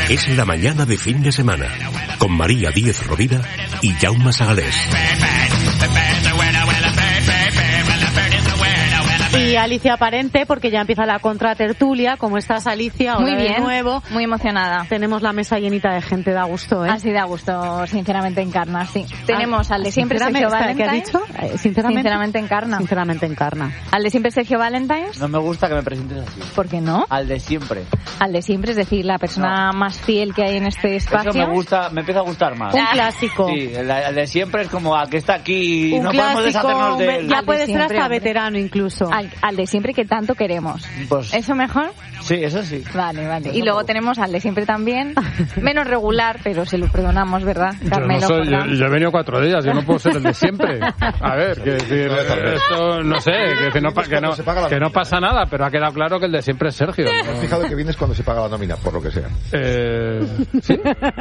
Es la mañana de fin de semana, con María Díez Rovira y Jaume Sagalés. Y Alicia Parente, porque ya empieza la contratertulia. ¿Cómo estás, Alicia? Hola. Muy bien, de nuevo. Muy emocionada. Tenemos la mesa llenita de gente, da gusto, ¿eh? Así da gusto, sinceramente encarna, sí. Tenemos al de siempre Sergio Valentine. ¿Qué ha dicho? Sinceramente encarna. Sinceramente encarna. Al de siempre Sergio Valentine. No me gusta que me presentes así. ¿Por qué no? Al de siempre. Al de siempre, es decir, la persona más fiel que hay en este espacio. Eso me gusta, me empieza a gustar más. Un clásico. Sí, el de siempre es como a que está aquí y un no clásico, podemos deshacernos de él. Ya puede ser hasta veterano incluso. Al de siempre que tanto queremos. Pues, ¿eso mejor? Sí, eso sí. Vale. Y luego tenemos al de siempre también, menos regular, pero se lo perdonamos, ¿verdad? Carmelo. Yo he venido 4 días, yo no puedo ser el de siempre. A ver, que decir, esto no sé, que no pasa nada, pero ha quedado claro que el de siempre es Sergio. ¿No has fijado que vienes cuando se paga la nómina, por lo que sea? ¿Sí?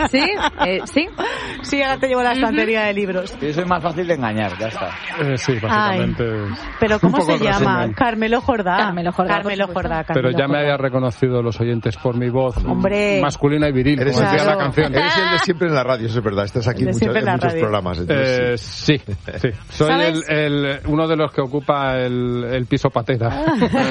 ¿Sí? Sí, ahora te llevo la estantería de libros. Yo soy más fácil de engañar, ya está. Sí, básicamente. Pero ¿cómo se llama? Carmelo Jordá. Carmelo Jordá. Pero ya me había reconocido los oyentes por mi voz masculina y viril, como decía la canción. Eres el de siempre en la radio, eso es verdad. Estás aquí en muchos programas. Entonces, sí. Soy uno de los que ocupa el piso patera.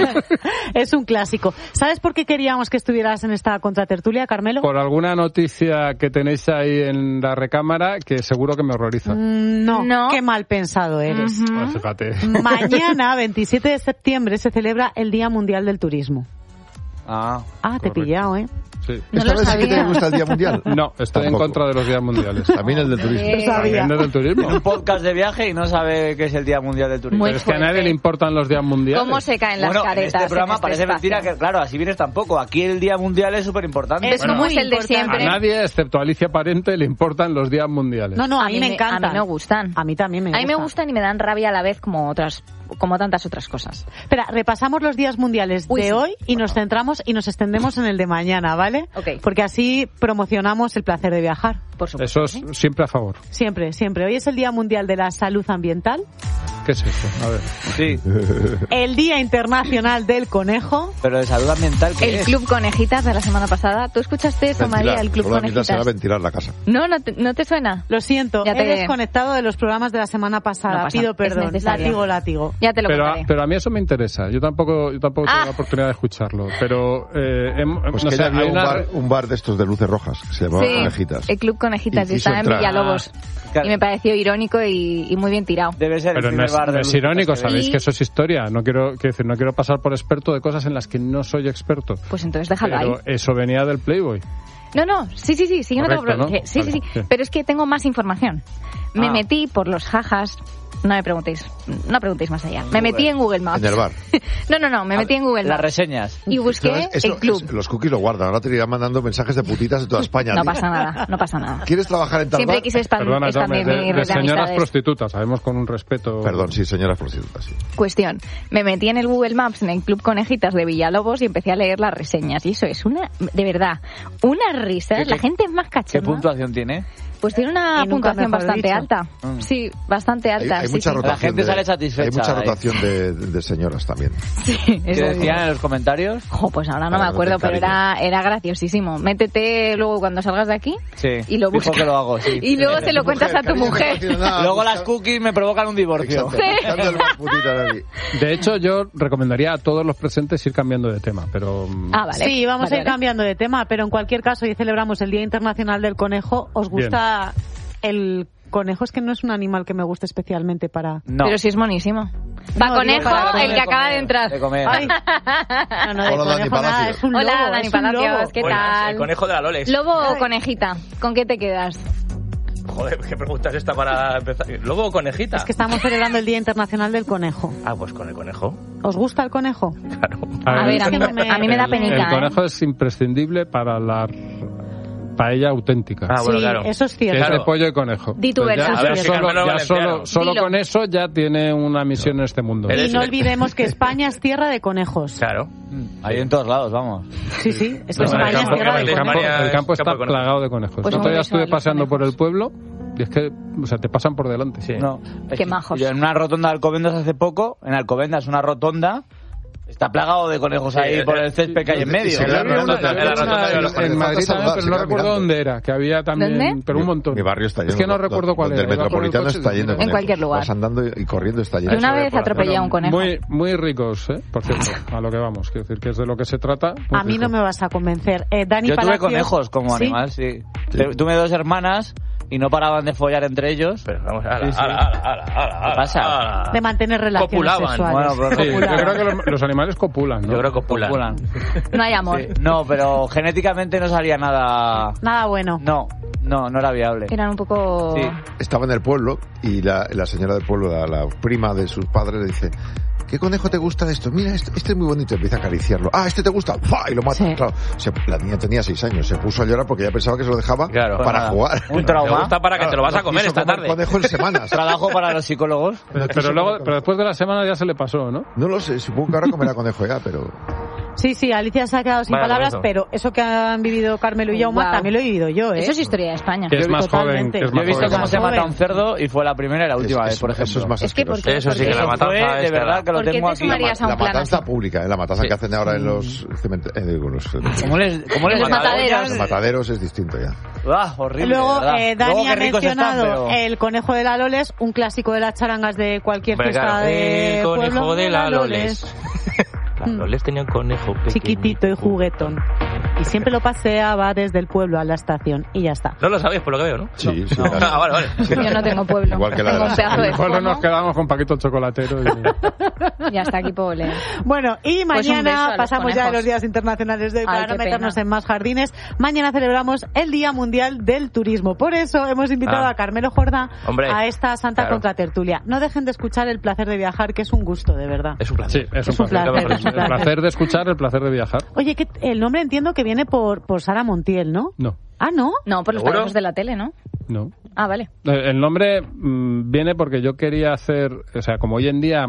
Es un clásico. ¿Sabes por qué queríamos que estuvieras en esta contratertulia, Carmelo? Por alguna noticia que tenéis ahí en la recámara que seguro que me horroriza. No. Qué mal pensado eres. Pues fíjate. Mañana, 27 de septiembre, se celebra el Día Mundial del Turismo. Te he pillado, ¿eh? Sí. ¿Esta vez sí que te gusta el Día Mundial? No, estoy en contra de los días mundiales. También el del turismo. También el del turismo. Un podcast de viaje y no sabe qué es el Día Mundial del Turismo. Pero es que a nadie le importan los días mundiales. ¿Cómo se caen las caretas? En este programa parece espacio? mentira que, claro, así vienes tampoco. Aquí el Día Mundial es súper importante. Es como es el de siempre. A nadie, excepto a Alicia Parente, le importan los días mundiales. No, a mí me encantan. A mí me gustan. A mí también me gustan. A mí me gustan y me dan rabia a la vez como tantas otras cosas. Espera, repasamos los días mundiales de hoy y nos centramos y nos extendemos en el de mañana, ¿vale? Okay. Porque así promocionamos el placer de viajar. Por supuesto. Eso es siempre a favor. Siempre. Hoy es el Día Mundial de la Salud Ambiental. ¿Qué es eso? A ver. Sí. El Día Internacional del Conejo. Pero de salud ambiental, ¿qué es? El Club Conejitas de la semana pasada. ¿Tú escuchaste eso, María? El Club Conejitas. Se va a ventilar la casa. ¿No te suena? Lo siento, he desconectado de los programas de la semana pasada. Pido perdón. Látigo. Ya te lo contaré. Pero a mí eso me interesa. Yo tampoco tengo la oportunidad de escucharlo. Pero pues que había un bar de estos de luces rojas que se llamaba Conejitas. El Club Conejitas y estaba en Villalobos. Y me pareció irónico y muy bien tirado. Debe ser. Pero no es irónico, sabéis que eso es historia. No quiero pasar por experto de cosas en las que no soy experto. Pues entonces déjalo ahí. Pero eso venía del Playboy. No, sí, Correcto, no tengo problema. ¿no? Sí. Pero es que tengo más información. Me metí por los jajas. No preguntéis más allá. Me metí en Google Maps. En el bar. No, me metí en Google Maps. Las reseñas. Y busqué el club. Los cookies lo guardan, ahora te irán mandando mensajes de putitas de toda España. No pasa nada. ¿Quieres trabajar en tal Siempre bar? quise expandir mi red de señoras amistades. prostitutas, sabemos con un respeto. Perdón, sí, señoras prostitutas, sí. Cuestión. Me metí en el Google Maps, en el Club Conejitas de Villalobos y empecé a leer las reseñas. Y eso es de verdad, unas risas. La gente es más cachonda. ¿Qué puntuación tiene? Pues tiene una puntuación bastante alta. Sí, bastante alta. Hay mucha rotación. La gente sale satisfecha. Hay mucha rotación de señoras también. Sí, ¿Qué decían en los comentarios? Pues ahora no me acuerdo, pero era graciosísimo. Métete luego cuando salgas de aquí y lo buscas. Que lo hago, sí. Y luego se lo cuentas a tu mujer. Luego las cookies me provocan un divorcio. De hecho, yo recomendaría a todos los presentes ir cambiando de tema, pero... Vale. Sí, vamos a ir cambiando de tema, pero en cualquier caso, hoy celebramos el Día Internacional del Conejo. ¿Os gusta el conejo? Es que no es un animal que me guste especialmente para... No. Pero sí es monísimo. Conejo, el que acaba de entrar. De comer. Ay. No, de conejo nada, es un lobo. Hola, Dani Palacios, ¿qué tal? El conejo de la Loles. ¿Lobo o conejita? ¿Con qué te quedas? Joder, ¿qué pregunta es esta para empezar? ¿Lobo o conejita? Es que estamos celebrando el Día Internacional del Conejo. Pues con el conejo. ¿Os gusta el conejo? Claro. A ver, a mí me da penica. El conejo es imprescindible para la paella auténtica. Bueno, claro. Eso es cierto. Que es de pollo y conejo. Di tu versión. Solo con eso ya tiene una misión en este mundo. Y no olvidemos que España es tierra de conejos. Claro. Ahí en todos lados, vamos. Sí, es que España es tierra de conejos. El campo está plagado de conejos. Pues Yo estuve paseando por el pueblo y es que, te pasan por delante. Sí. No, qué majos. En una rotonda de Alcobendas hace poco, en Alcobendas una rotonda, Está plagado de conejos ahí por el césped que hay en medio. En Madrid también, pero no recuerdo dónde era, que había también, ¿Dónde? pero un montón. Mi barrio está lleno. Es que no recuerdo cuál era. El Metropolitano está lleno. En cualquier lugar. Vas andando y corriendo está lleno. Yo una vez atropellé a un conejo. Muy ricos, por cierto, a lo que vamos. Quiero decir que es de lo que se trata. A mí no me vas a convencer. Dani Yo tuve Palacios, conejos como animal, sí. Tuve 2 hermanas y no paraban de follar entre ellos. Pero vamos, ¿Qué pasa? de mantener relaciones Copulaban. sexuales. Bueno, pero Sí, yo creo que los animales copulan, ¿no? Yo creo que copulan. No hay amor. Sí. No, pero genéticamente no salía nada. Nada bueno. No era viable. Eran un poco... Sí. Estaba en el pueblo y la señora del pueblo, la prima de sus padres, le dice: ¿qué conejo te gusta de esto? Mira, este es muy bonito. Empieza a acariciarlo. ¿Este te gusta? ¡Fua! Y lo mata. Sí. Claro, la niña tenía 6 años. Se puso a llorar porque ya pensaba que se lo dejaba para jugar. Un Me trauma. gusta para que te lo vas a comer Quiso esta comer tarde. conejo en semanas. Trabajo para los psicólogos. Pero después de la semana ya se le pasó, ¿no? No lo sé, supongo que ahora comerá conejo ya, pero... Sí, Alicia se ha quedado sin Vaya palabras, conejo. pero eso que han vivido Carmelo y Jaume Wow. también lo he vivido yo, ¿eh? Eso es historia de España. Que es más joven. Totalmente. Que es Yo más he visto joven. cómo se Joven. mata un cerdo y fue la primera y la última vez, por ejemplo. Eso es más Es que asqueroso. porque- Eso sí que la porque- matanza Fue de esta verdad que lo ¿Por qué tengo te aquí. sumarías a La un plan matanza así? pública, la matanza que hacen ahora en los cementerios. ¿Cómo les Los mataderos. Los mataderos es distinto ya. Horrible. Luego, de verdad. Dani Luego, ha qué ricos mencionado están, pero- el conejo de la Loles, un clásico de las charangas de cualquier Hombre, fiesta claro, de el conejo pueblo. de la Loles. La Loles tenía un conejo pequeñito. Chiquitito y juguetón. Y siempre lo paseaba desde el pueblo a la estación y ya está. No lo sabéis por lo que veo, ¿no? Sí, sí. Ah, vale. Yo no tengo pueblo. Igual que la tengo de un pedazo de Solo nos fono quedamos con Paquito el chocolatero. y hasta aquí puedo leer. Bueno, y Pues un beso mañana a los pasamos ya de conejos. los días internacionales de hoy Ay, para no qué meternos pena. en más jardines. Mañana celebramos el Día Mundial del Turismo. Por eso hemos invitado a Carmelo Jordá Hombre, a esta santa claro. contratertulia. No dejen de escuchar El placer de viajar, que es un gusto, de verdad. Es un placer. Sí, es Es un un placer. placer, es un El placer de escuchar, el placer de viajar. Oye, que el nombre entiendo que viene por Sara Montiel, ¿no? No, Ah, ¿no? No, por los ¿Seguro? payasos de la tele, ¿no? no. Ah, vale. El nombre viene porque yo quería hacer, o sea, como hoy en día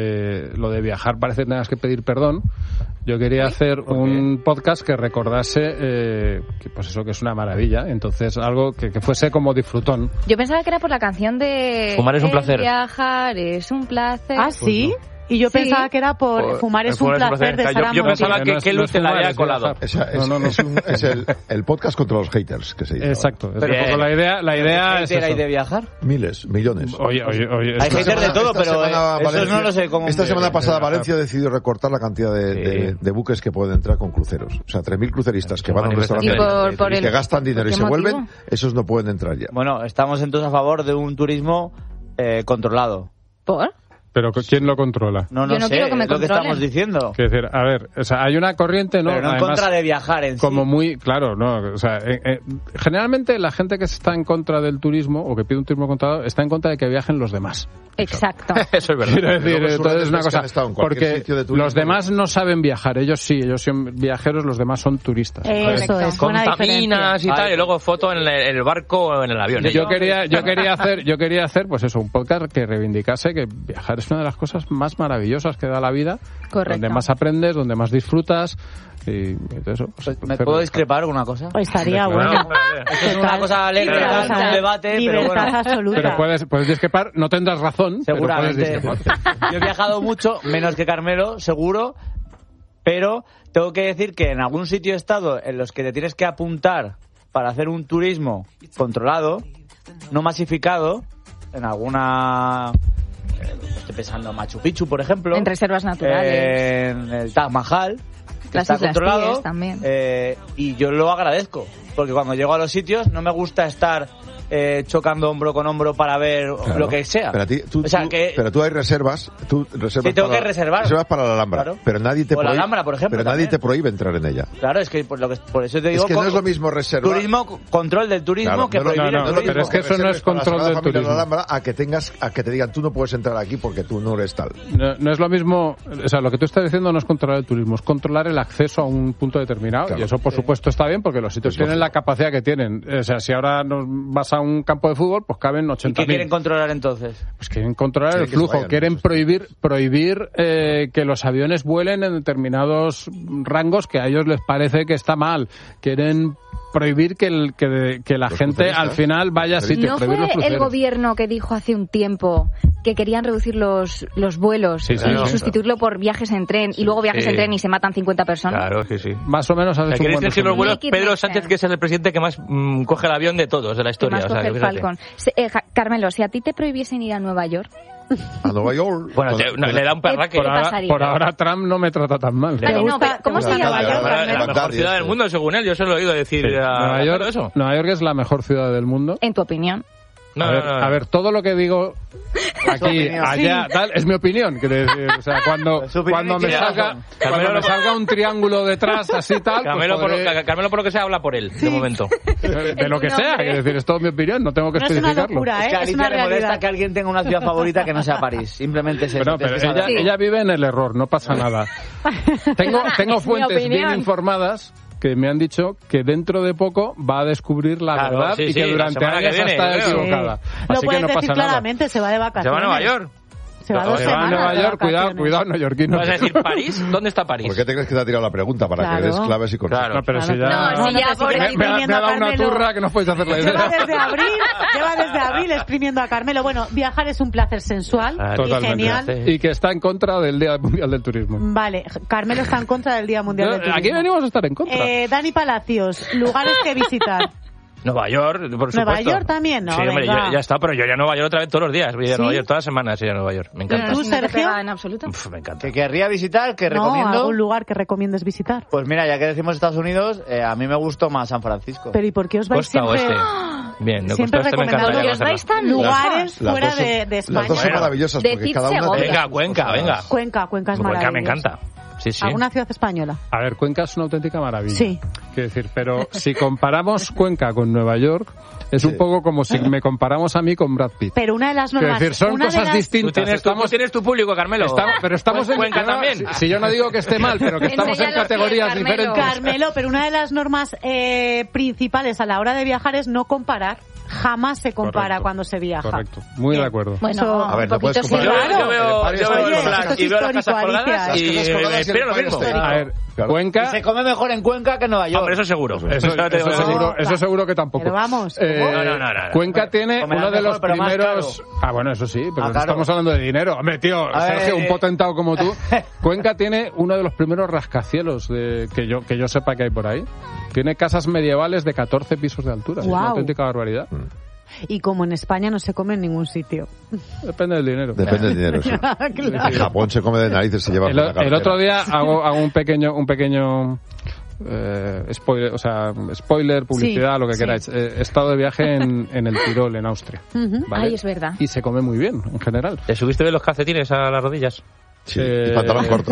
lo de viajar parece que tengas que pedir perdón, yo quería hacer un podcast que recordase que pues eso, que es una maravilla, entonces algo que fuese como disfrutón. Yo pensaba que era por la canción de... Fumar es un placer. Viajar es un placer. Ah, ¿sí? Y yo Sí. pensaba que era por Fumar es un placer de Sara Yo pensaba Montiel. que luz te la había colado. Es el podcast contra los haters que se dice. Exacto, es Pero- un poco la idea es ¿Hater hay eso. de viajar? Miles, millones. Oye, Hay es que- haters de todo, pero eso no lo sé cómo... Esta semana pasada Valencia decidió recortar la cantidad de buques que pueden entrar con cruceros. O sea, 3.000 cruceristas que van a un restaurante Y por y el- que gastan dinero y ¿qué se vuelven, motivo? esos no pueden entrar ya. Bueno, estamos entonces a favor de un turismo controlado. ¿Por? Pero ¿quién lo controla? No Yo no sé, quiero que me es lo que controlen. estamos diciendo. Quiero decir, a ver, o sea, hay una corriente, ¿no? Pero no en Además, contra de viajar en sí. como muy claro, no, o sea, generalmente la gente que está en contra del turismo o que pide un turismo controlado está en contra de que viajen los demás. Exacto. Eso es verdad. Quiero decir, luego entonces es una surrealistas que cosa han estado en cualquier porque sitio de turismo. los demás no saben viajar, ellos sí, ellos son viajeros, los demás son turistas. Eso es, buena diferencia. Contaminas y tal, Ay. y luego foto en el barco o en el avión. Yo quería hacer pues eso, un podcast que reivindicase que viajar es una de las cosas más maravillosas que da la vida, Correcto. donde más aprendes, donde más disfrutas y eso. pues, ¿Me hacerlo. puedo discrepar una cosa? Pues estaría Claro. bueno. Eso es una cosa alegre, Libertad. tal, un debate, pero Libertad bueno. absoluta. Pero puedes discrepar, no tendrás razón, pero puedes Seguramente. discrepar. Yo he viajado mucho, menos que Carmelo, seguro, pero tengo que decir que en algún sitio he estado en los que te tienes que apuntar para hacer un turismo controlado, no masificado, en alguna... estoy pensando en Machu Picchu, por ejemplo. En reservas naturales. En el Taj Mahal, que Las está Islas controlado. Cíes también. Y yo lo agradezco, porque cuando llego a los sitios no me gusta estar chocando hombro con hombro para ver Claro. lo que sea. Pero, O sea, que... pero tú hay reservas, Sí, tengo que reservar. Reservas para la Alhambra, Claro. pero nadie te O la prohíbe, Alhambra, por ejemplo, pero nadie también. te prohíbe entrar en ella. Claro, es que por eso te digo... Es que no es lo mismo reservar. Turismo, control del turismo Claro, que no, no, prohibir no, el no, turismo. pero es que eso no es Reserves para la control Sagrada del Familia de la turismo. Alhambra a que te digan tú no puedes entrar aquí porque tú no eres tal. No es lo mismo, o sea, lo que tú estás diciendo no es controlar el turismo, es controlar el acceso a un punto determinado. Claro. Y eso, por supuesto, está bien porque los sitios Es tienen lógico. la capacidad que tienen. O sea, si ahora vas a un campo de fútbol, pues caben ¿Y 80.000. qué quieren controlar entonces? Pues quieren controlar Quieren el que flujo, se vayan, quieren eso. prohibir que los aviones vuelen en determinados rangos que a ellos les parece que está mal. Quieren prohibir que la gente al final vaya a sitios. ¿No fue el gobierno que dijo hace un tiempo que querían reducir los vuelos y sustituirlo por viajes en tren y luego viajes en tren y se matan 50 personas? Claro, sí. Más o menos hace un buen decir los vuelos, Pedro Sánchez, que es el presidente que más coge el avión de todos, de la historia. Que más coge el Falcon. Carmelo, si a ti te prohibiesen ir a Nueva York... A Nueva York. Bueno, le da un perraque. Por ahora Trump no me trata tan mal. Vale, ¿cómo se llama? La mejor ciudad del mundo, según él. Yo se lo he oído decir. Nueva York es la mejor ciudad del mundo. En tu opinión. A ver, todo lo que digo aquí, allá, tal, es mi opinión. Quiero decir, o sea, cuando me salga un triángulo detrás, así tal. Carmelo, por lo que sea, habla por él, de momento. De lo que sea, quiero decir, es todo mi opinión, no tengo que especificarlo. Es una locura, es que a Alicia le molesta que alguien tenga una ciudad favorita que no sea París. Simplemente es eso. Pero ella vive en el error, no pasa nada. Tengo fuentes bien informadas que me han dicho que dentro de poco va a descubrir la verdad y que durante años está equivocada. Así que no pasa nada. Claramente, se va de vacaciones. Se va a Nueva York. Se va 2 semanas. A Nueva York, cuidado, neoyorquinos. ¿Vas a decir París? ¿Dónde está París? ¿Por qué te crees que te ha tirado la pregunta? Para que des claves y consejos. Claro, pero si ya... me ha dado una turra que no puedes hacer la idea. Lleva desde abril exprimiendo a Carmelo. Bueno, viajar es un placer sensual y genial. Y que está en contra del Día Mundial del Turismo. Vale, Carmelo está en contra del Día Mundial del Turismo. Aquí venimos a estar en contra. Dani Palacios, lugares que visitar. Nueva York, por supuesto. Nueva York también, ¿no? Sí, hombre, ya está, pero yo ya a Nueva York otra vez todos los días. Voy a Nueva York todas las semanas, a Nueva York. Me encanta. ¿Tú, Sergio? En absoluto. Me encanta. ¿Que querría visitar? ¿Que recomiendo? ¿Algún lugar que recomiendes visitar? Pues mira, ya que decimos Estados Unidos, a mí me gustó más San Francisco. ¿Pero y por qué os vais Costa siempre...? Bien, de siempre Costa Oeste me encantaría. ¿Os vais tan lugares fuera de España? Las dos son maravillosas porque cada una... Venga, Cuenca es maravillosa. Cuenca me encanta. Sí. ¿Alguna ciudad española? A ver, Cuenca es una auténtica maravilla. Sí. Quiero decir, pero si comparamos Cuenca con Nueva York, es un poco como si me comparamos a mí con Brad Pitt. Pero una de las normas... Quiero decir, son cosas distintas. Tú tienes tu público, Carmelo. Pero estamos en Cuenca también. Si yo no digo que esté mal, pero que estamos en categorías diferentes. Carmelo, pero una de las normas principales a la hora de viajar es no comparar. Jamás se compara cuando se viaja. Correcto, muy de acuerdo. Bueno, a ver, no puedes comparar. Yo veo las casas colgadas y me espero lo mismo. A ver, Cuenca... Se come mejor en Cuenca que en Nueva York. Hombre, eso seguro. Eso seguro que tampoco. Pero vamos. No. Cuenca tiene uno de los primeros... Bueno, eso sí, pero no estamos hablando de dinero. Hombre, tío, Sergio, un potentado como tú. Cuenca tiene uno de los primeros rascacielos que yo sepa que hay por ahí. Tiene casas medievales de 14 pisos de altura. Wow. Es una auténtica barbaridad. Y como en España no se come en ningún sitio. Depende del dinero. Depende del dinero, sí. En Japón se come de narices, se lleva el otro día hago un pequeño spoiler, spoiler, publicidad, lo que queráis. He estado de viaje en el Tirol, en Austria. ¿vale? Ay, es verdad. Y se come muy bien, en general. ¿Te subiste de los calcetines a las rodillas? Sí, y pantalón corto.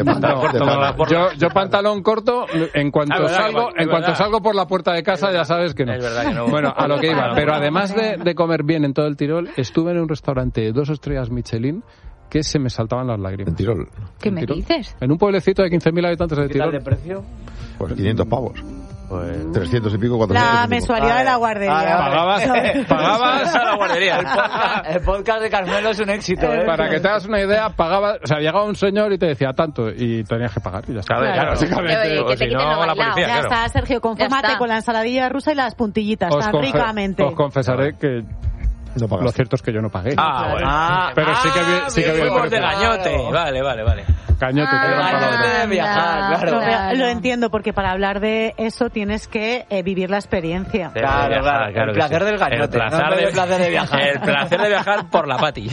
Yo pantalón corto, en cuanto salgo por la puerta de casa ya sabes que no. Es verdad que no. Bueno, a lo que iba. Pero además de comer bien en todo el Tirol, estuve en un restaurante de 2 estrellas Michelin que se me saltaban las lágrimas. ¿En Tirol? ¿Qué me dices? En un pueblecito de 15.000 habitantes de Tirol. ¿Qué tal de precio? Pues 500 pavos. 300 y pico, 400 La mensualidad de la guardería. Pagabas a la guardería. El podcast de Carmelo es un éxito. Para que te hagas una idea, pagabas, o sea, llegaba un señor y te decía tanto y tenías que pagar y ya está. Claro, básicamente. Que te quiten lo bailado. Ya está, Sergio, confórmate con la ensaladilla rusa y las puntillitas, tan ricamente. Os confesaré que no pagaste. Lo cierto es que yo no pagué. Bueno. Pero sí que vi el precio. De gañote. Vale. Cañote, de viajar, claro. Lo entiendo, porque para hablar de eso tienes que vivir la experiencia. Claro. El placer del gañote. El placer de viajar. El placer de viajar por la pati.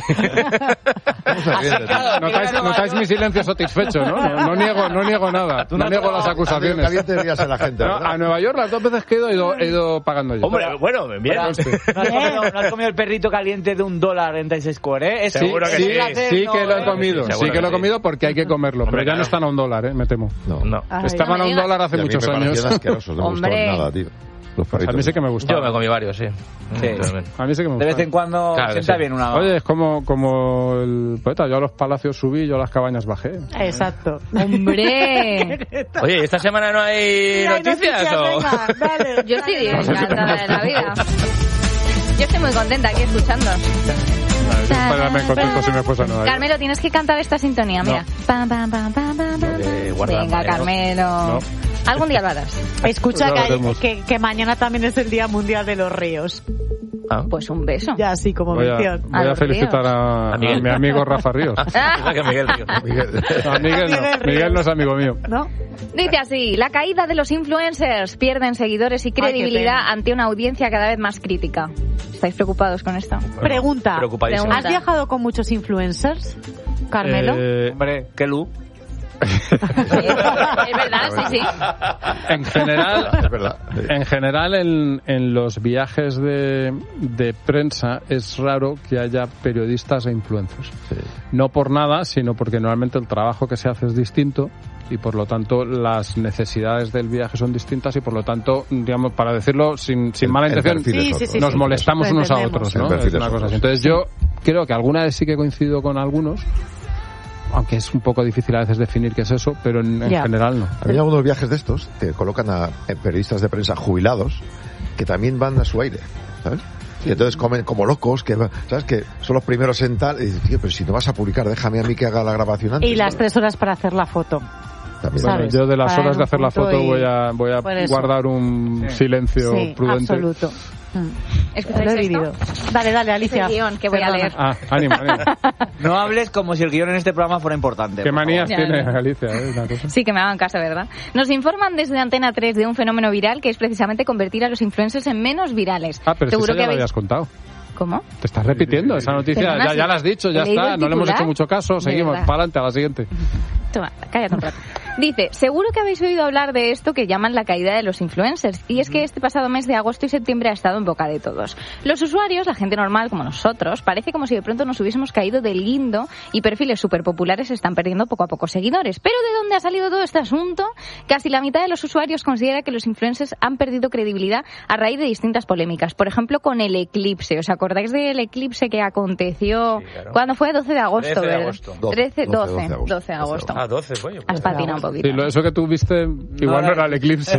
Notáis mi silencio satisfecho, ¿no? No niego nada. No niego las acusaciones. Caliente días a la gente, ¿verdad? A Nueva York las 2 veces que he ido pagando yo. Hombre, bueno, bien. ¿No has comido el perrito caliente de $1 en Times Square, Seguro que sí que lo he comido. Sí que lo he comido porque hay que comerlo. Pero ya no están a $1, me temo. No. Estaban a $1 hace muchos años. Asquerosos, no me gustó nada, tío. A mí sí que me gusta. Yo me comí varios, sí. A mí sí que me gusta. De vez en cuando sienta bien una... Oye, es como el poeta. Yo a los palacios subí, yo a las cabañas bajé. Exacto. ¡Hombre! Oye, ¿esta semana no hay noticias o...? Venga, dale. Yo estoy encantada de la vida. Yo estoy muy contenta aquí escuchando. Me contento si me fuese a Nueva York. Carmelo, tienes que cantar esta sintonía, mira. Pam, pam, pam, pam, pam, pam. Venga, Carmelo. Algún día lo harás. Escucha Lo haremos. que mañana también es el Día Mundial de los Ríos. Pues un beso. Ya así como Voy mención. a los felicitar a mi amigo Rafa Ríos. Que Miguel Ríos. No, Miguel no es amigo mío. ¿No? Dice así, la caída de los influencers, pierden seguidores y credibilidad pena. ante una audiencia cada vez más crítica. ¿Estáis preocupados con esto? Pregunta. Preocupadísimo. ¿Has viajado con muchos influencers, Carmelo? Hombre, qué luz. Es verdad, sí. En general, Es verdad. en general en los viajes de prensa es raro que haya periodistas e influencers. Sí. No por nada, sino porque normalmente el trabajo que se hace es distinto y por lo tanto las necesidades del viaje son distintas y por lo tanto, digamos, para decirlo sin mala El intención, perfil es otro. nos molestamos Lo unos a entendemos. otros, ¿no? El perfil Es una es cosa otro. así. Entonces yo creo que alguna vez sí que coincido con algunos, aunque es un poco difícil a veces definir qué es eso, pero en Ya. general no. A mí en algunos viajes de estos te colocan a periodistas de prensa jubilados que también van a su aire, ¿sabes? Y entonces comen como locos, que ¿sabes? Que son los primeros en tal, y dices, tío, pero si no vas a publicar, déjame a mí que haga la grabación antes. Y las ¿no? 3 horas para hacer la foto. También. Bueno, ¿sabes? yo de las Para horas de en hacer un la punto foto y- voy a por eso. guardar un silencio Sí, prudente. absoluto. ¿Escucháis Lo he esto? vivido. Dale, Alicia. Es el guión que voy a Perdona. leer. Ah, ánimo. No hables como si el guión en este programa fuera importante. Qué por manías Ya, tiene ya. Galicia, una cosa. Sí, que me hagan caso, ¿verdad? Nos informan desde Antena 3 de un fenómeno viral que es precisamente convertir a los influencers en menos virales. Ah, pero Seguro eso ya que lo habéis... habías contado. ¿Cómo? Te estás repitiendo esa noticia. Perdona, Ya la has dicho, ya he leído está. el No le hemos titular. hecho mucho caso. De Seguimos. verdad. Para adelante, a la siguiente. Toma, cállate un rato. Dice, seguro que habéis oído hablar de esto que llaman la caída de los influencers. Y es que este pasado mes de agosto y septiembre ha estado en boca de todos. Los usuarios, la gente normal como nosotros, parece como si de pronto nos hubiésemos caído del guindo y perfiles súper populares están perdiendo poco a poco seguidores. Pero ¿de dónde ha salido todo este asunto? Casi la mitad de los usuarios considera que los influencers han perdido credibilidad a raíz de distintas polémicas. Por ejemplo, con el eclipse. ¿Os acordáis del eclipse que aconteció? Sí, claro. ¿Cuándo fue? 12 de agosto, 13 de ¿verdad? agosto. 12 de agosto. Ah, 12, coño. Has patinado un poquito. Sí, eso que tú viste igual no era el eclipse.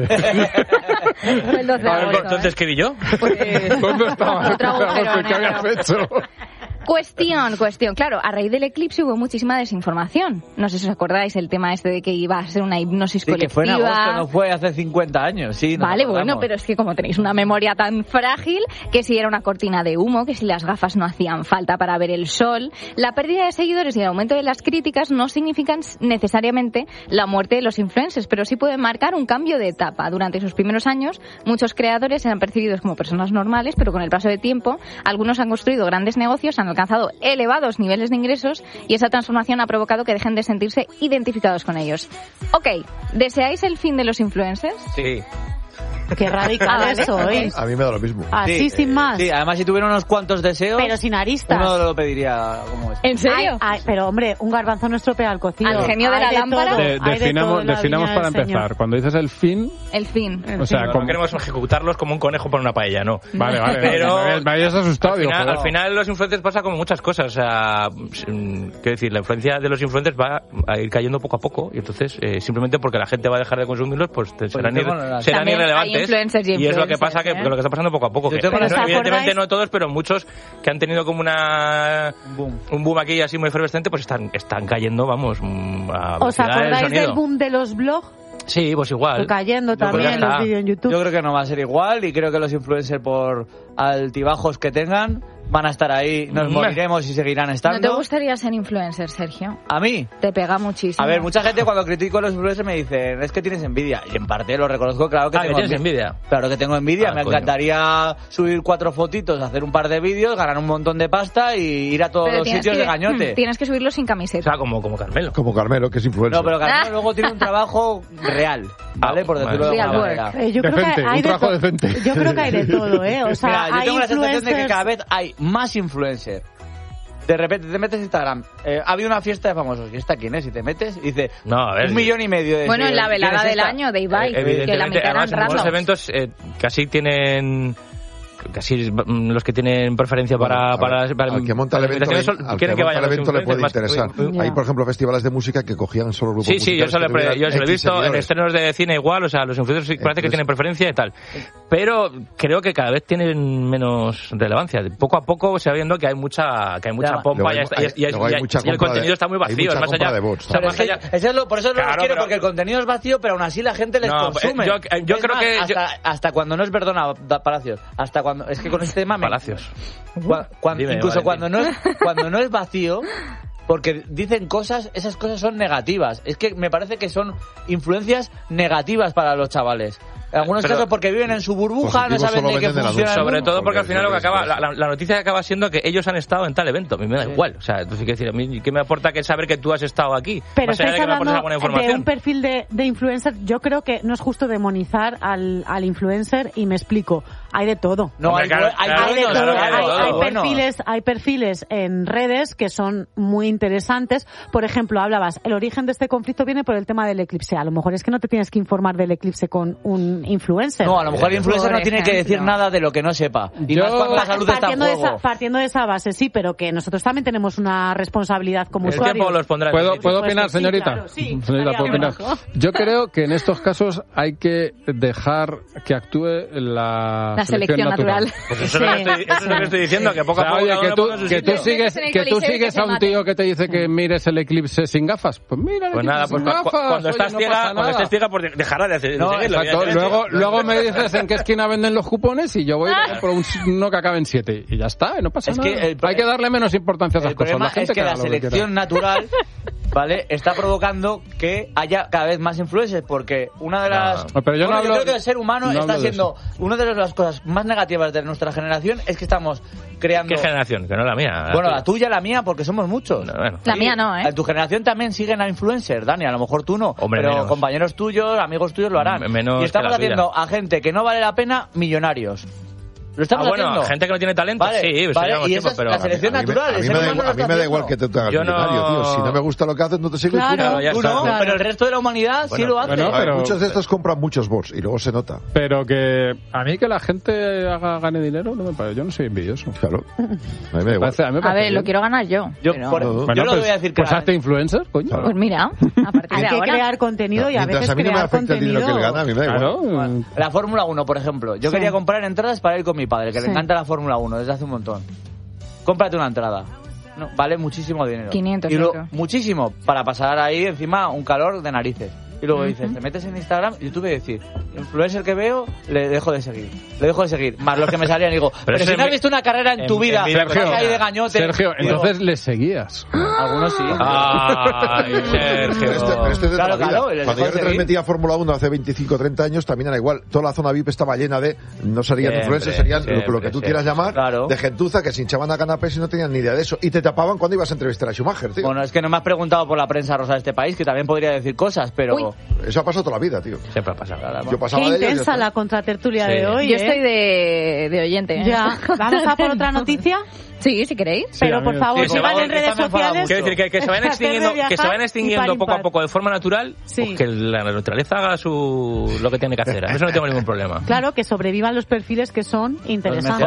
Fue el 12 de A ver, agosto. entonces, ¿qué vi yo? ¿Dónde estabas? Otro agujero ¿Qué habías negro. hecho? Cuestión. Claro, a raíz del eclipse hubo muchísima desinformación. No sé si os acordáis el tema este de que iba a ser una hipnosis Sí, que fue en colectiva. agosto, no fue hace 50 años. Sí, nos Vale, acordamos. bueno, pero es que como tenéis una memoria tan frágil, que si era una cortina de humo, que si las gafas no hacían falta para ver el sol, la pérdida de seguidores y el aumento de las críticas no significan necesariamente la muerte de los influencers, pero sí pueden marcar un cambio de etapa. Durante sus primeros años, muchos creadores eran percibidos como personas normales, pero con el paso de tiempo, algunos han construido grandes negocios, han alcanzado elevados niveles de ingresos y esa transformación ha provocado que dejen de sentirse identificados con ellos. Ok, ¿deseáis el fin de los influencers? Sí. Qué radical vale. eso, ¿oís? A mí me da lo mismo. Así Sí, sin más. Sí, además si tuviera unos cuantos deseos, Pero sin aristas. uno lo pediría como este. ¿En serio? Ay, pero hombre, un garbanzo no estropea el cocido. Al genio de la Hay lámpara. todo, hay de todo Definamos, en la definamos viña para del Señor. empezar. Cuando dices el fin, El fin. o sea, No, como... no queremos ejecutarlos como un conejo para una paella, no. Vale, Pero me habías asustado. digo, Al joder. final los influencers pasa como muchas cosas. O sea, quiero decir, la influencia de los influencers va a ir cayendo poco a poco. Y entonces, simplemente porque la gente va a dejar de consumirlos, pues serán, tengo la- serán También hay irrelevantes. influencers y Y es lo que pasa, influencers, que lo que está pasando poco a poco. Yo Que, tengo la- Pero ¿os evidentemente acordáis? no todos, pero muchos que han tenido como un boom aquí así muy efervescente, pues están cayendo, vamos, a ¿Os velocidad del acordáis sonido. del boom de los blogs? Sí, pues igual. Cayendo creo que también ya los está. vídeos en YouTube. Yo creo que no va a ser igual y creo que los influencers, por altibajos que tengan, van a estar ahí, nos moriremos y seguirán ¿No te estando. gustaría ser influencer, Sergio? A mí. Te pega muchísimo. A ver, mucha gente cuando critico a los influencers me dicen, es que tienes envidia. Y en parte lo reconozco, claro que Ah, que tengo tienes envidia. Claro que tengo envidia. Ah, Me coño. encantaría subir 4 fotitos, hacer un par de vídeos, ganar un montón de pasta y ir a todos Pero los tienes sitios que- de gañote. Tienes que subirlo sin O camiseta. sea, como Carmelo. Como Carmelo, que es influencer. No, pero Carmelo luego tiene un trabajo real, ¿vale? Ah, Por decirlo de Real alguna work. manera. Yo creo Decente, que hay un de trabajo todo. decente. Yo creo que hay de todo, ¿eh? O sea, Mira, yo hay tengo la sensación de que influencers... cada vez hay más influencers. De repente te metes en Instagram, ha habido una fiesta de famosos, ¿y esta quién es? Y te metes y dice, No, a ver. 1,5 millones de Bueno, en la seguidores. velada ¿Quién es del esta? año de Ibai, que la Evidentemente, mitad eran además, en muchos randoms. eventos casi tienen casi los que tienen preferencia para al que monta el evento, quieren que vayan al evento le puede interesar. Hay, por ejemplo, festivales de música que cogían solo grupos musicales. Sí, yo se lo he visto en estrenos de cine igual, o sea, los influencers parece que tienen preferencia y tal. Pero creo que cada vez tienen menos relevancia. Poco a poco se va viendo que hay mucha pompa y el contenido está muy vacío. Es más allá. Por eso no los quiero, porque el contenido es vacío, pero aún así la gente les consume. Yo creo que hasta cuando no es, perdona, Palacios, hasta cuando es que con este tema Palacios. Incluso cuando no es vacío, porque dicen cosas, esas cosas son negativas. Es que me parece que son influencias negativas para los chavales. En algunos casos porque viven en su burbuja, no saben de qué funciona. Sobre todo porque al final lo que acaba, la noticia acaba siendo que ellos han estado en tal evento. A mí me da igual. O sea, entonces, quiero decir, a mí, ¿qué me aporta que saber que tú has estado aquí? Pero más allá de que me aportes alguna información. De un perfil de influencer, yo creo que no es justo demonizar al influencer, y me explico. Hay de todo. No, hay de todo. Hay perfiles en redes que son muy interesantes. Por ejemplo, hablabas, el origen de este conflicto viene por el tema del eclipse. A lo mejor es que no te tienes que informar del eclipse con un influencer. No, a lo mejor el influencer no tiene que decir nada de lo que no sepa. Y más cuando la salud está en juego. Partiendo de esa base, sí, pero que nosotros también tenemos una responsabilidad como usuarios. ¿Puedo opinar, señorita? Claro, sí, señorita, ¿puedo opinar? Yo creo que en estos casos hay que dejar que actúe la selección natural. Pues eso es lo que estoy diciendo, que poco a poco... Oye, que tú sigues a un tío que te dice que mires el eclipse sin gafas. Pues mira, pues nada, pues cuando estás ciega, pues dejará de hacer. Luego me dices en qué esquina venden los cupones y yo voy por uno que acabe en 7 y ya está, no pasa nada. Hay que darle menos importancia a esas cosas. La gente es que la selección natural, ¿vale?, está provocando que haya cada vez más influencers, porque una de las... yo creo que el ser humano está siendo... Una de las cosas más negativas de nuestra generación es que estamos creando... ¿Qué generación? Que no la mía. Bueno, la tuya, la mía, porque somos muchos. La mía no, ¿eh? Tu generación también siguen a influencers, Dani, a lo mejor tú no. Hombre, pero menos. Compañeros tuyos, amigos tuyos lo harán. Y estamos haciendo a gente que no vale la pena millonarios. Lo estamos haciendo. Gente que no tiene talento, sí, y esa es la selección natural. A mí me da igual que te hagas millonario, tío. Si no me gusta lo que haces, no te sigo. Tú no, pero el resto de la humanidad sí lo hace. Pero muchos de estos compran muchos bots y luego se nota. Pero que a mí que la gente gane dinero no me parece. Yo no soy envidioso. Claro. A mí me da igual. A ver, lo quiero ganar yo. Yo lo voy a decir. Pues hazte influencer, coño. Pues mira, a partir de ahora. Hay que crear contenido y a veces crear contenido. A mí me da igual. La Fórmula 1, por ejemplo. Yo quería comprar entradas para ir con mi padre, que le encanta la Fórmula 1 desde hace un montón. Cómprate una entrada. No, vale muchísimo dinero. 500 euros. Muchísimo, para pasar ahí encima un calor de narices. Y luego dices, te metes en Instagram, YouTube y decir, influencer que veo, le dejo de seguir. Más los que me salían y digo, pero si no has visto una carrera en tu vida, Sergio, entonces le seguías. Algunos sí. Ay, Sergio. Este es de toda la vida. Cuando yo retransmitía Fórmula 1 hace 25 o 30 años, también era igual. Toda la zona VIP estaba llena de, no serían influencers, serían lo que tú quieras llamar, de gentuza que se hinchaban a canapés y no tenían ni idea de eso. Y te tapaban cuando ibas a entrevistar a Schumacher, tío. Bueno, es que no me has preguntado por la prensa rosa de este país, que también podría decir cosas, pero... Uy. Eso ha pasado toda la vida, tío. Siempre ha pasado. Yo pasaba Qué de ellos, intensa la contratertulia de hoy. Yo estoy de oyente. Ya. ¿Vamos a por otra noticia? Sí, si queréis. Pero por favor, sigan en redes sociales. Quiero decir que se vayan extinguiendo poco a poco de forma natural, pues que la naturaleza haga lo que tiene que hacer. Eso no tengo ningún problema. Claro, que sobrevivan los perfiles que son interesantes.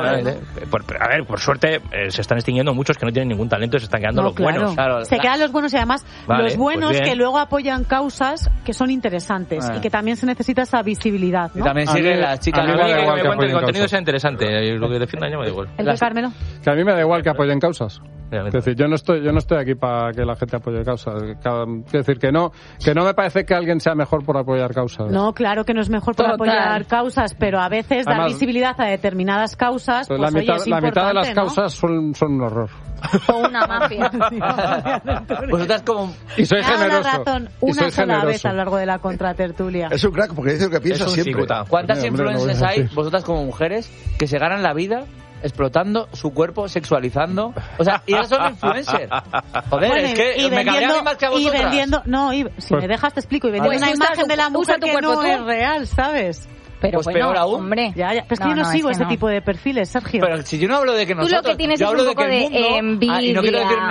A ver, por suerte se están extinguiendo muchos que no tienen ningún talento y se están quedando los buenos. Claro. Se quedan los buenos y además los buenos que luego apoyan causas que son interesantes y que también se necesita esa visibilidad, ¿no? Y también siguen las chicas. A mí que me cuenten que el contenido sea interesante y lo que defiendan yo me da igual. ¿El de Carmelo? Que a mí me da igual que apoyen causas. Es decir, yo no estoy aquí para que la gente apoye causas. Es decir, que no me parece que alguien sea mejor por apoyar causas. No, claro que no es mejor por apoyar causas, pero a veces dar visibilidad a determinadas causas, pues la mitad, oye, es importante, mitad de las ¿no? causas son un horror. O una mafia. Vosotras como... Y soy generoso. Razón, una sola vez a lo largo de la contratertulia. Es un crack porque dice lo que piensa siempre. ¿Cuántas influencers hay, vosotras como mujeres, que se ganan la vida explotando su cuerpo, sexualizando? O sea, y ellas son influencers. Joder, es que me cabría a mí más que a vosotras. Y vendiendo, si me dejas te explico, y vendiendo una imagen de la mujer que no es real, ¿sabes? Pero pues peor aún. Hombre. Ya. Pero es que yo no sigo ese tipo de perfiles, Sergio. Pero si yo no hablo de que nosotros, tú lo que tienes yo hablo es un poco de que el mundo, envidia. Y no quiero decirme...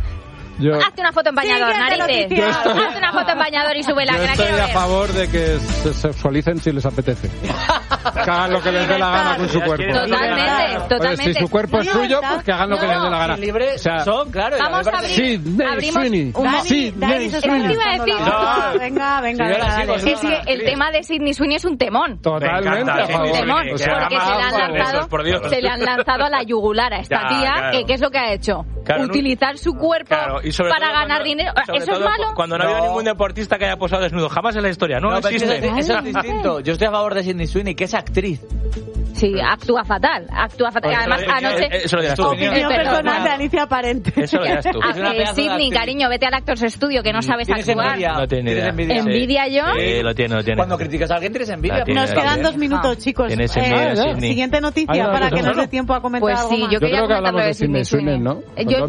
Hazte una foto en bañador, narices. Hazte una foto en bañador y súbela, que la quiero ver. Yo estoy a favor de que se sexualicen si les apetece. que hagan lo que les dé la gana con su cuerpo. Totalmente. Oye, si su cuerpo es suyo, pues que hagan lo que les dé la gana. Libres son, claro. Vamos a abrir. Dani, venga. Es que el tema de Sydney Sweeney es un temón. Totalmente. Es un temón. Porque se le han lanzado a la yugular a esta tía. ¿Qué es lo que ha hecho? Utilizar su cuerpo para ganar dinero. ¿Eso es malo? Cuando no ha habido ningún deportista que haya posado desnudo. Jamás en la historia. No existe. Eso es distinto. Yo estoy a favor de Sydney Sweeney, que es actriz. Sí, actúa fatal. Además, anoche... Eso lo dirás tú. Opinión personal de Alicia Parente. Eso lo dirás tú. Sydney, cariño, vete al Actors Studio, que no sabes actuar. No tiene idea. ¿Envidia yo? Sí, lo tiene. Cuando criticas a alguien tienes envidia. Nos quedan 2 minutos, chicos. Siguiente noticia para que nos dé tiempo a comentar algo más. Yo creo que hablamos de Sydney Sweeney, ¿no?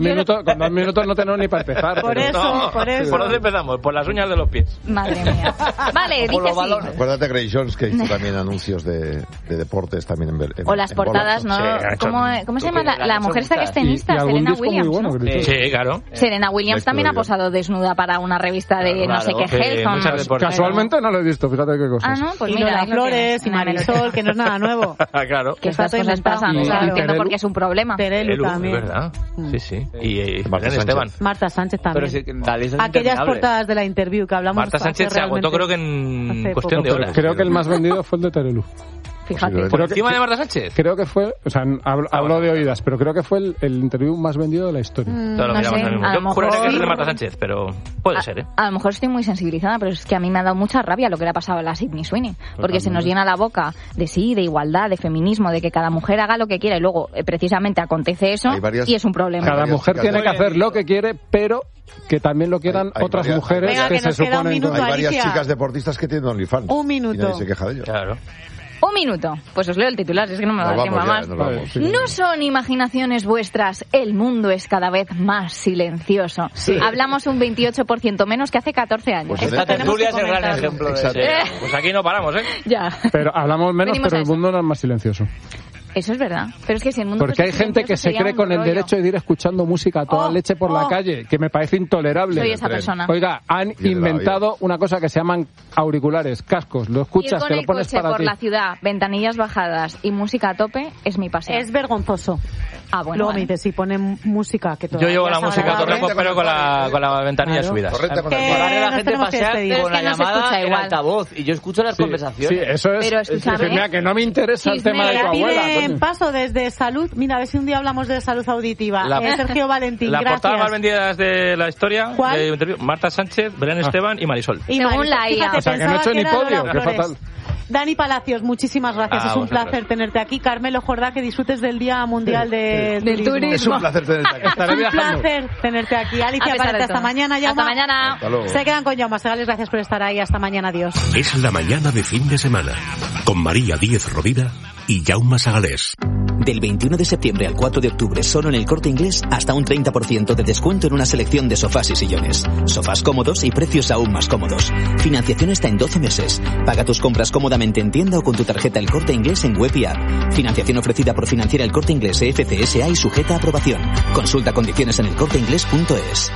Con 2 minutos no tenemos ni para empezar. Por eso. ¿Por dónde empezamos? Por las uñas de los pies. Madre mía. Vale, dice sí. Acuérdate Grace Jones, que hizo también anuncios de deportes también en o las portadas, ¿no? ¿Cómo se llama la mujer esta que es tenista? Serena Williams. Sí, claro. Serena Williams también ha posado desnuda para una revista de no sé qué, Helton. Casualmente no lo he visto, fíjate qué cosas. Ah, no, pues y mira, Lola Flores y Marisol, que no es nada nuevo. Claro. Que estas cosas pasan, no entiendo por qué es un problema. Terelu también. ¿Verdad? Sí. Y Esteban. Marta Sánchez también. Aquellas portadas de la interview que hablamos. Marta Sánchez se agotó creo que en cuestión de horas. Creo que el más vendido fue el de Terelu. Fíjate. ¿Por encima de Marta Sánchez? Creo que fue, o sea, hablo de oídas, pero creo que fue el interview más vendido de la historia. Todo lo miramos ahora mismo. Yo juraría que es el de Marta Sánchez, pero puede ser, ¿eh? A lo mejor estoy muy sensibilizada, pero es que a mí me ha dado mucha rabia lo que le ha pasado a la Sydney Sweeney. Porque se nos llena la boca de igualdad, de feminismo, de que cada mujer haga lo que quiera y luego precisamente acontece eso y es un problema. Cada mujer tiene que hacer lo que quiere, pero que también lo quieran otras mujeres que se suponen. Hay varias chicas deportistas que tienen OnlyFans. Un minuto. Y nadie se queja de ello. Claro. Un minuto. Pues os leo el titular, es que no me va a dar tiempo a más. No son imaginaciones vuestras, el mundo es cada vez más silencioso. Sí. Hablamos un 28% menos que hace 14 años. Pues esta tertulia es el gran ejemplo. Pues aquí no paramos, ¿eh? Ya. Pero hablamos menos, pero el mundo no es más silencioso. Eso es verdad. Pero es que si el mundo porque hay gente que se cree con el derecho de ir escuchando música a toda leche por la calle, que me parece intolerable. Soy esa persona. Oiga, han inventado una cosa que se llaman auriculares, cascos. Lo escuchas, te lo pones para ti. Ir con el coche por la ciudad, ventanillas bajadas y música a tope es mi pasión. Es vergonzoso. Ah, bueno. Luego me dices, si ponen música que yo llevo la música a tope, pero con las ventanillas subidas. Correcto, con la gente pasea con la llamada en altavoz y yo escucho las conversaciones. Sí, eso es. Pero escúchame. Mira, que no me interesa el tema de tu abuela. Paso desde salud. Mira, a ver si un día hablamos de salud auditiva. Sergio Valentín, la gracias. portada más vendida de la historia. ¿Cuál? Marta Sánchez, Belén Esteban y Marisol. Y según la IA. O sea, que no he hecho ni podio, qué fatal. Dani Palacios, muchísimas gracias. Es un placer tenerte aquí. Carmelo Jordá, que disfrutes del Día Mundial del Turismo. Es un placer tenerte aquí. Es un placer tenerte aquí. Alicia Parente, hasta mañana. Jaume. Hasta mañana. Hasta luego. Se quedan con Jaume Segales. Gracias por estar ahí. Hasta mañana. Adiós. Es la mañana de fin de semana con María Díez Rovira y Jaume Segales. Del 21 de septiembre al 4 de octubre, solo en El Corte Inglés, hasta un 30% de descuento en una selección de sofás y sillones. Sofás cómodos y precios aún más cómodos. Financiación está en 12 meses. Paga tus compras cómodamente en tienda o con tu tarjeta El Corte Inglés en web y app. Financiación ofrecida por Financiera El Corte Inglés FCSA y sujeta a aprobación. Consulta condiciones en elcorteinglés.es.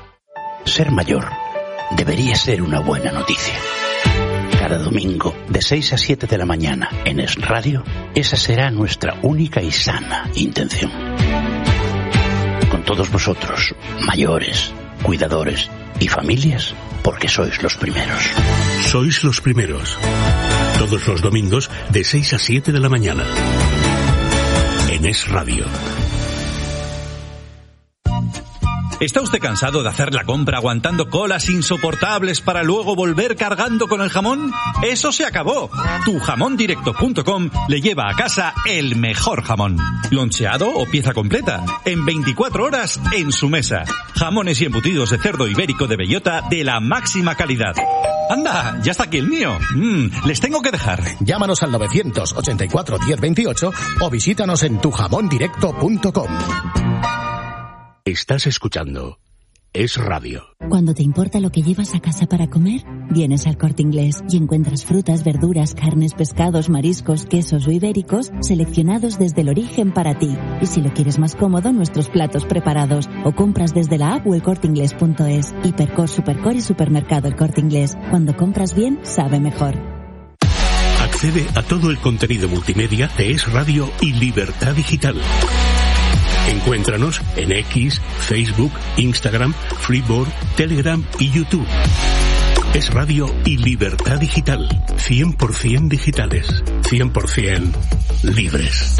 Ser mayor debería ser una buena noticia. Cada domingo, de 6 a 7 de la mañana, en Es Radio, esa será nuestra única y sana intención. Con todos vosotros, mayores, cuidadores y familias, porque sois los primeros. Sois los primeros. Todos los domingos, de 6 a 7 de la mañana. En Es Radio. ¿Está usted cansado de hacer la compra aguantando colas insoportables para luego volver cargando con el jamón? ¡Eso se acabó! Tujamondirecto.com le lleva a casa el mejor jamón. Loncheado o pieza completa. En 24 horas en su mesa. Jamones y embutidos de cerdo ibérico de bellota de la máxima calidad. ¡Anda! ¡Ya está aquí el mío! Les tengo que dejar. Llámanos al 984 1028 o visítanos en tujamondirecto.com. Estás escuchando Es Radio. Cuando te importa lo que llevas a casa para comer, vienes al Corte Inglés y encuentras frutas, verduras, carnes, pescados, mariscos, quesos o ibéricos seleccionados desde el origen para ti. Y si lo quieres más cómodo, nuestros platos preparados o compras desde la app o elcorteinglés.es. Hipercor, Supercor y Supermercado El Corte Inglés. Cuando compras bien, sabe mejor. Accede a todo el contenido multimedia de Es Radio y Libertad Digital. Encuéntranos en X, Facebook, Instagram, Freeboard, Telegram y YouTube. Es Radio y Libertad Digital. 100% digitales. 100% libres.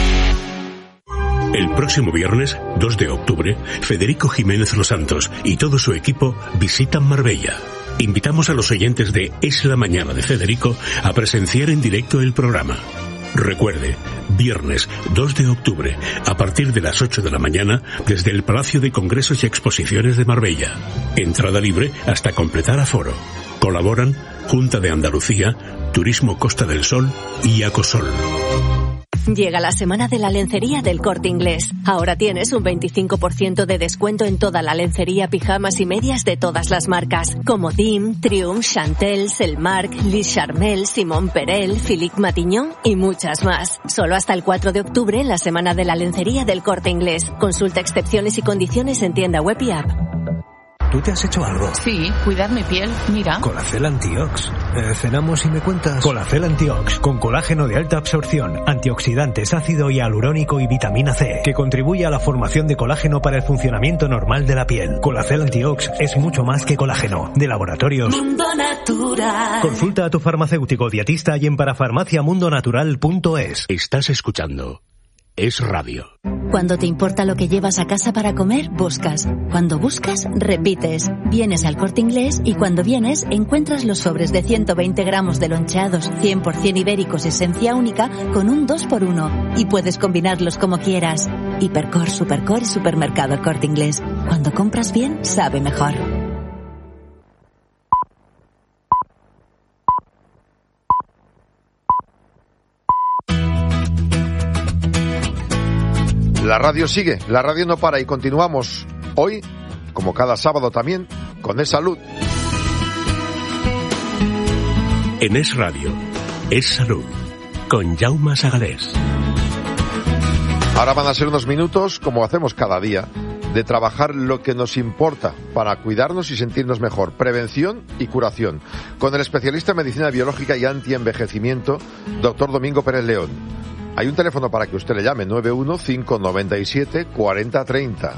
El próximo viernes, 2 de octubre, Federico Jiménez Los Santos y todo su equipo visitan Marbella. Invitamos a los oyentes de Es la Mañana de Federico a presenciar en directo el programa. Recuerde, viernes 2 de octubre, a partir de las 8 de la mañana, desde el Palacio de Congresos y Exposiciones de Marbella. Entrada libre hasta completar aforo. Colaboran Junta de Andalucía, Turismo Costa del Sol y Acosol. Llega la semana de la lencería del Corte Inglés. Ahora tienes un 25% de descuento en toda la lencería, pijamas y medias de todas las marcas, como Dim, Triumph, Chantel, Selmark, Lis Charmel, Simón Perel, Philippe Matignon y muchas más. Solo hasta el 4 de octubre en la semana de la lencería del Corte Inglés. Consulta excepciones y condiciones en tienda web y app. ¿Tú te has hecho algo? Sí, cuidar mi piel, mira. Colacel Antiox. Cenamos y me cuentas. Colacel Antiox, con colágeno de alta absorción, antioxidantes, ácido hialurónico y vitamina C, que contribuye a la formación de colágeno para el funcionamiento normal de la piel. Colacel Antiox es mucho más que colágeno. De Laboratorios Mundo Natural. Consulta a tu farmacéutico dietista y en parafarmaciamundonatural.es. Estás escuchando Es Radio. Cuando te importa lo que llevas a casa para comer, buscas. Cuando buscas, repites. Vienes al Corte Inglés y cuando vienes, encuentras los sobres de 120 gramos de loncheados 100% ibéricos esencia única con un 2x1. Y puedes combinarlos como quieras. Hipercor, Supercor y Supermercado El Corte Inglés. Cuando compras bien, sabe mejor. La radio sigue, la radio no para y continuamos hoy, como cada sábado también, con Es Salud. En Es Radio, Es Salud, con Jaume Sagalés. Ahora van a ser unos minutos, como hacemos cada día, de trabajar lo que nos importa para cuidarnos y sentirnos mejor. Prevención y curación. Con el especialista en medicina biológica y antienvejecimiento, doctor Domingo Pérez León. Hay un teléfono para que usted le llame, 91-597-4030,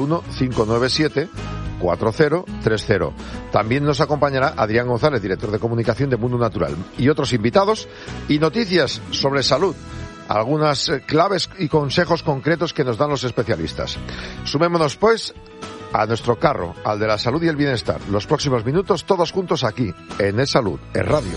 91-597-4030. También nos acompañará Adrián González, director de comunicación de Mundo Natural, y otros invitados y noticias sobre salud. Algunas claves y consejos concretos que nos dan los especialistas. Sumémonos, pues, a nuestro carro, al de la salud y el bienestar. Los próximos minutos, todos juntos aquí, en Es Salud, Es Radio.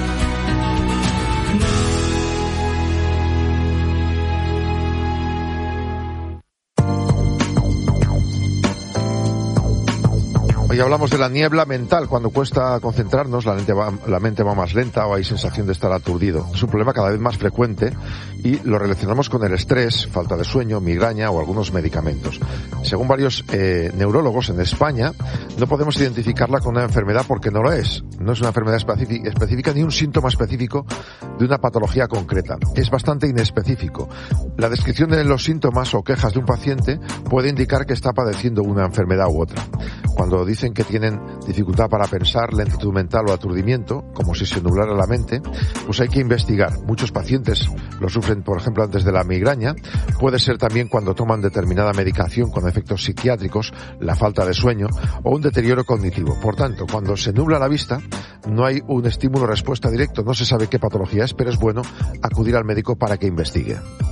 Hoy hablamos de la niebla mental, cuando cuesta concentrarnos, la mente va más lenta o hay sensación de estar aturdido. Es un problema cada vez más frecuente y lo relacionamos con el estrés, falta de sueño, migraña o algunos medicamentos. Según varios neurólogos en España, no podemos identificarla con una enfermedad porque no lo es. No es una enfermedad específica ni un síntoma específico de una patología concreta. Es bastante inespecífico. La descripción de los síntomas o quejas de un paciente puede indicar que está padeciendo una enfermedad u otra. Cuando dicen que tienen dificultad para pensar, lentitud mental o aturdimiento, como si se nublara la mente, pues hay que investigar. Muchos pacientes lo sufren, por ejemplo, antes de la migraña. Puede ser también cuando toman determinada medicación con efectos psiquiátricos, la falta de sueño o un deterioro cognitivo. Por tanto, cuando se nubla la vista, no hay un estímulo-respuesta directo. No se sabe qué patología es, pero es bueno acudir al médico para que investigue.